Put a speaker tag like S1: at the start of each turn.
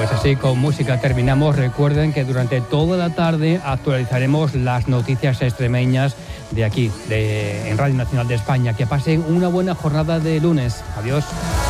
S1: Pues así, con música terminamos. Recuerden que durante toda la tarde actualizaremos las noticias extremeñas de aquí, en Radio Nacional de España. Que pasen una buena jornada de lunes. Adiós.